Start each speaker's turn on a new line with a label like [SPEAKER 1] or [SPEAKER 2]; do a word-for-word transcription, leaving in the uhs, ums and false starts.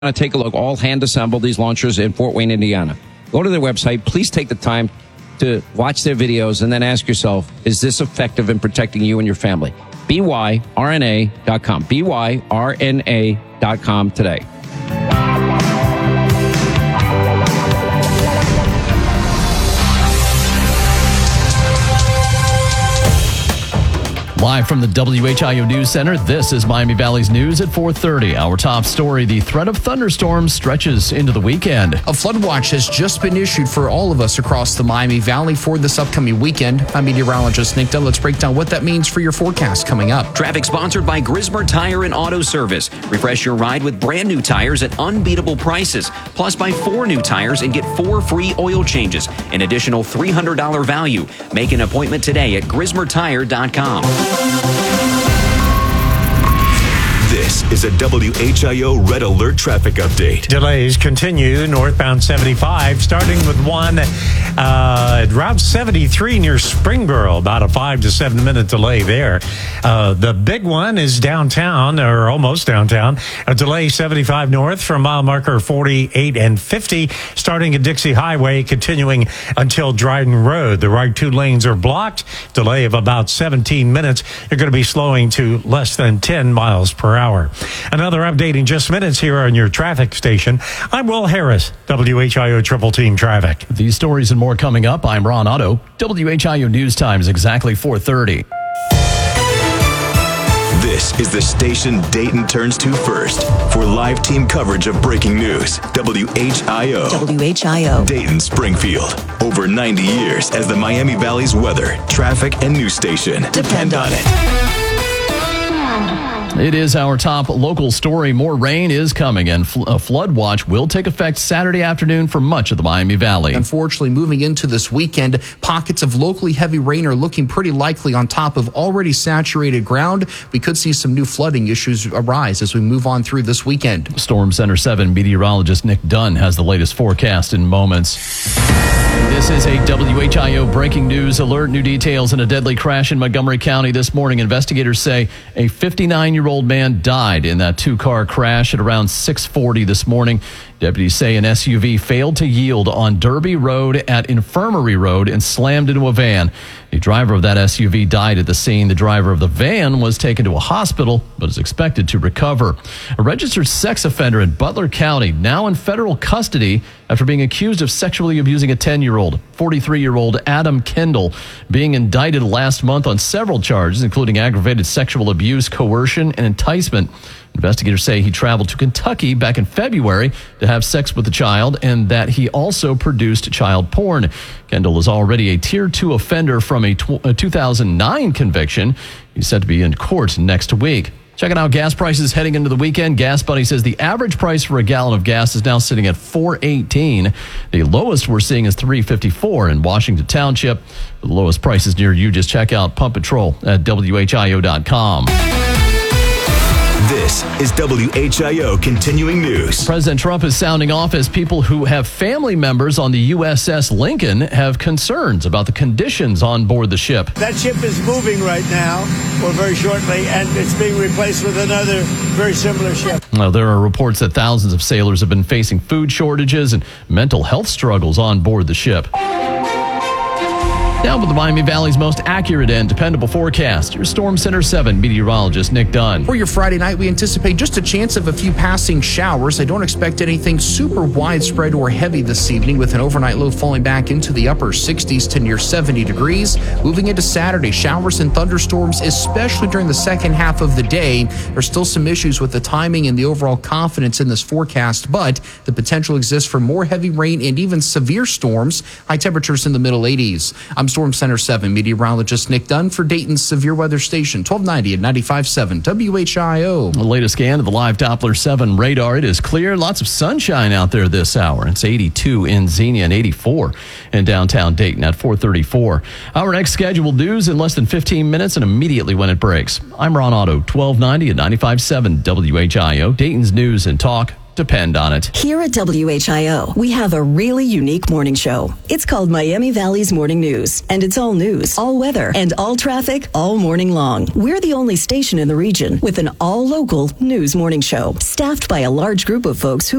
[SPEAKER 1] to take a look, all hand assembled, these launchers in Fort Wayne, Indiana. Go to their website. Please take the time to watch their videos and then ask yourself, is this effective in protecting you and your family? B Y R N A dot com. B Y R N A dot com today.
[SPEAKER 2] Live from the W H I O News Center, this is Miami Valley's News at four thirty. Our top story, the threat of thunderstorms stretches into the weekend.
[SPEAKER 3] A flood watch has just been issued for all of us across the Miami Valley for this upcoming weekend. I'm meteorologist Nick Dunn. Let's break down what that means for your forecast coming up.
[SPEAKER 4] Traffic sponsored by Grismer Tire and Auto Service. Refresh your ride with brand new tires at unbeatable prices. Plus, buy four new tires and get four free oil changes. An additional three hundred dollars value. Make an appointment today at grismer tire dot com.
[SPEAKER 5] This is a W H I O Red Alert traffic update.
[SPEAKER 6] Delays continue northbound seventy-five, starting with one uh, at Route seventy-three near Springboro. About a five to seven minute delay there. Uh, the big one is downtown, or almost downtown. A delay seventy-five north from mile marker forty-eight and fifty, starting at Dixie Highway, continuing until Dryden Road. The right two lanes are blocked. Delay of about seventeen minutes. You're going to be slowing to less than ten miles per hour. Hour. Another update in just minutes here on your traffic station. I'm Will Harris, W H I O Triple Team Traffic.
[SPEAKER 2] These stories and more coming up. I'm Ron Otto. W H I O News Time is exactly four thirty.
[SPEAKER 5] This is the station Dayton turns to first for live team coverage of breaking news. W H I O.
[SPEAKER 7] W H I O.
[SPEAKER 5] Dayton Springfield. Over ninety years as the Miami Valley's weather, traffic, and news station. Depend on it.
[SPEAKER 2] It is our top local story. More rain is coming, and fl- a flood watch will take effect Saturday afternoon for much of the Miami Valley.
[SPEAKER 3] Unfortunately, moving into this weekend, pockets of locally heavy rain are looking pretty likely on top of already saturated ground. We could see some new flooding issues arise as we move on through this weekend.
[SPEAKER 2] Storm Center seven meteorologist Nick Dunn has the latest forecast in moments. This is a W H I O breaking news alert. New details in a deadly crash in Montgomery County this morning. Investigators say a fifty-nine-year-old man died in that two-car crash at around six forty this morning. Deputies say an S U V failed to yield on Derby Road at Infirmary Road and slammed into a van. The driver of that S U V died at the scene. The driver of the van was taken to a hospital, but is expected to recover. A registered sex offender in Butler County, now in federal custody after being accused of sexually abusing a ten-year-old. forty-three-year-old Adam Kendall being indicted last month on several charges, including aggravated sexual abuse, coercion, and enticement. Investigators say he traveled to Kentucky back in February to have sex with the child and that he also produced child porn. Kendall is already a tier two offender from a, tw- a two thousand nine conviction. He's set to be in court next week. Checking out gas prices heading into the weekend. Gas Buddy says the average price for a gallon of gas is now sitting at four eighteen. The lowest we're seeing is three fifty-four in Washington Township. For the lowest prices near you, just check out Pump Patrol at W H I O dot com.
[SPEAKER 5] This is W H I O Continuing News.
[SPEAKER 2] President Trump is sounding off as people who have family members on the U S S Lincoln have concerns about the conditions on board the ship.
[SPEAKER 8] That ship is moving right now, or very shortly, and it's being replaced with another very similar ship.
[SPEAKER 2] Well, there are reports that thousands of sailors have been facing food shortages and mental health struggles on board the ship. Now with the Miami Valley's most accurate and dependable forecast, your Storm Center seven meteorologist Nick Dunn.
[SPEAKER 3] For your Friday night, we anticipate just a chance of a few passing showers. I don't expect anything super widespread or heavy this evening, with an overnight low falling back into the upper sixties to near seventy degrees. Moving into Saturday, showers and thunderstorms, especially during the second half of the day. There's still some issues with the timing and the overall confidence in this forecast, but the potential exists for more heavy rain and even severe storms. High temperatures in the middle eighties. I'm Storm Center seven meteorologist Nick Dunn for Dayton's Severe Weather Station, twelve ninety and ninety-five point seven W H I O.
[SPEAKER 2] The latest scan of the live Doppler seven radar. It is clear. Lots of sunshine out there this hour. It's eighty-two in Xenia and eighty-four in downtown Dayton at four thirty-four. Our next scheduled news in less than fifteen minutes and immediately when it breaks. I'm Ron Otto, twelve ninety and ninety-five point seven W H I O, Dayton's News and Talk. Depend on it.
[SPEAKER 7] Here at W H I O, we have a really unique morning show. It's called Miami Valley's Morning News, and it's all news, all weather, and all traffic all morning long. We're the only station in the region with an all-local news morning show, staffed by a large group of folks who